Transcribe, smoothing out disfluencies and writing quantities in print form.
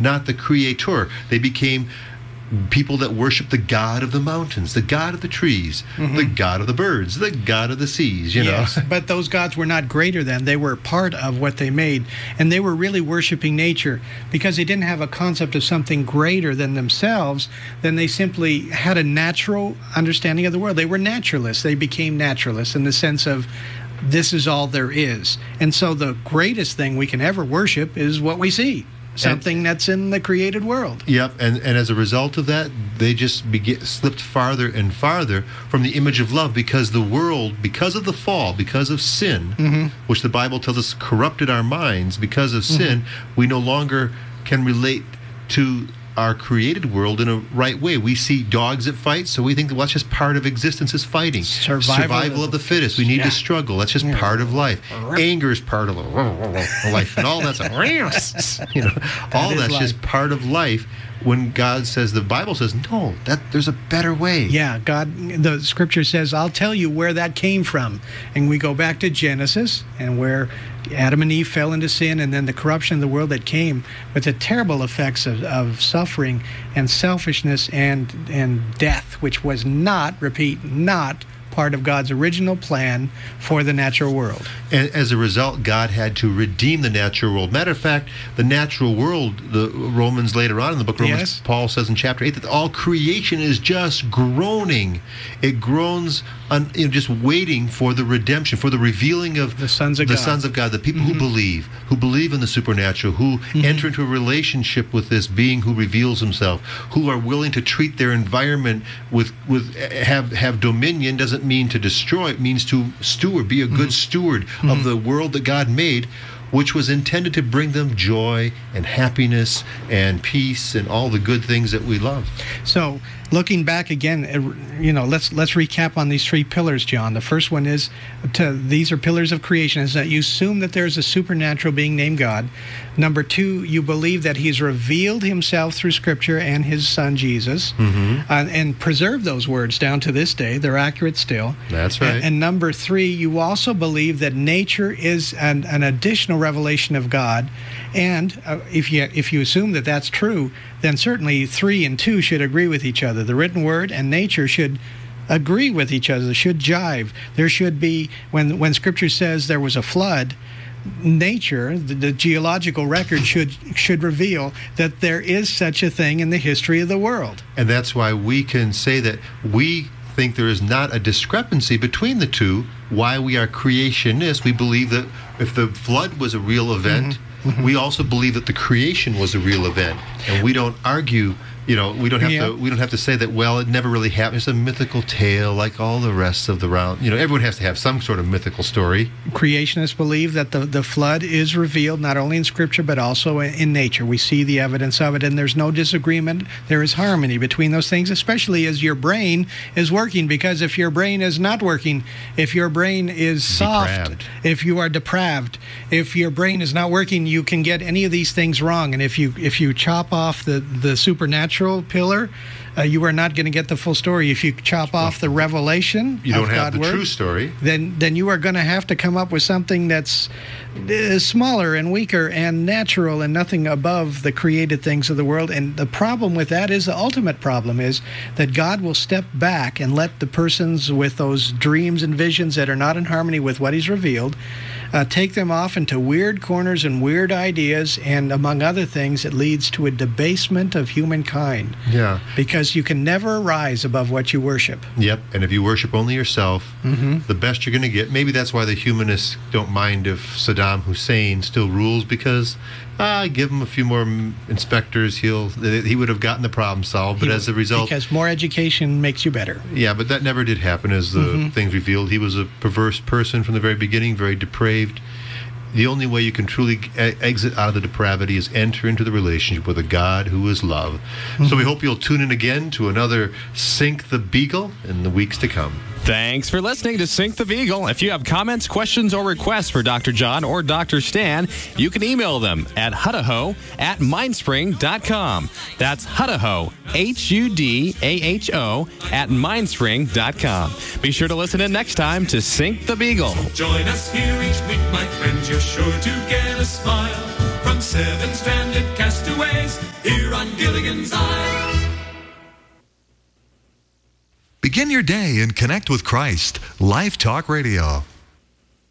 not the creator. They became people that worship the God of the mountains, the God of the trees, the God of the birds, the God of the seas, you know. Yes, but those gods were not greater than. They were part of what they made. And they were really worshiping nature because they didn't have a concept of something greater than themselves. Then they simply had a natural understanding of the world. They were naturalists. They became naturalists in the sense of this is all there is. And so the greatest thing we can ever worship is what we see. Something that's in the created world. Yep, and as a result of that, they just slipped farther and farther from the image of love because the world, because of the fall, because of sin, which the Bible tells us corrupted our minds, because of sin, we no longer can relate to our created world in a right way. We see dogs that fight, so we think that, well, that's just part of existence is fighting. Survival of the fittest. We need to struggle. That's just part of life. Anger is part of life, and all that's you know, all that's just part of life. When God says, the Bible says, no, that there's a better way. Yeah, God, the Scripture says, I'll tell you where that came from. And we go back to Genesis and where Adam and Eve fell into sin, and then the corruption of the world that came with the terrible effects of suffering and selfishness and death, which was not, repeat, not part of God's original plan for the natural world. And as a result, God had to redeem the natural world. Matter of fact, the natural world, the Romans later on in the book of Romans, Paul says in chapter 8 that all creation is just groaning. It groans, just waiting for the redemption, for the revealing of the sons of God, the people who believe in the supernatural, who enter into a relationship with this being who reveals himself, who are willing to treat their environment with have dominion. Doesn't mean to destroy, it means to steward, be a good steward of the world that God made, which was intended to bring them joy and happiness and peace and all the good things that we love. So, looking back again, let's recap on these three pillars, John. The first one is, these are pillars of creation, is that you assume that there's a supernatural being named God. Number two, you believe that he's revealed himself through Scripture and his Son, Jesus, and preserve those words down to this day. They're accurate still. That's right. And number three, you also believe that nature is an additional revelation of God. And if you assume that that's true, then certainly 3 and 2 should agree with each other. The written word and nature should agree with each other, should jive. There should be, when Scripture says there was a flood, nature, the geological record should reveal that there is such a thing in the history of the world. And that's why we can say that we think there is not a discrepancy between the two, why we are creationists. We believe that if the flood was a real event, we also believe that the creation was a real event, and we don't argue. We don't have to say that, well, it never really happened. It's a mythical tale like all the rest of the round. Everyone has to have some sort of mythical story. Creationists believe that the flood is revealed not only in Scripture but also in nature. We see the evidence of it, and there's no disagreement. There is harmony between those things, especially as your brain is working, because if your brain is not working, if your brain is soft, if you are depraved, if your brain is not working, you can get any of these things wrong. And if you chop off the supernatural pillar, you are not going to get the full story. If you chop off the revelation, you don't have the true story. Then you are going to have to come up with something that's smaller and weaker and natural and nothing above the created things of the world. And the problem with that is, the ultimate problem is that God will step back and let the persons with those dreams and visions that are not in harmony with what He's revealed take them off into weird corners and weird ideas, and among other things, it leads to a debasement of humankind. Yeah. Because you can never rise above what you worship. Yep, and if you worship only yourself, the best you're going to get. Maybe that's why the humanists don't mind if Saddam Hussein still rules, because give him a few more inspectors, he would have gotten the problem solved. But as a result, because more education makes you better. Yeah, but that never did happen, as the things revealed. He was a perverse person from the very beginning, very depraved. The only way you can truly exit out of the depravity is enter into the relationship with a God who is love. So we hope you'll tune in again to another Sink the Beagle in the weeks to come. Thanks for listening to Sink the Beagle. If you have comments, questions, or requests for Dr. John or Dr. Stan, you can email them at hudaho@mindspring.com. That's Hudaho, Hudaho @mindspring.com. Be sure to listen in next time to Sink the Beagle. Join us here each week, my friends. You're sure to get a smile from seven stranded castaways here on Gilligan's Island. Begin your day and connect with Christ. Life Talk Radio.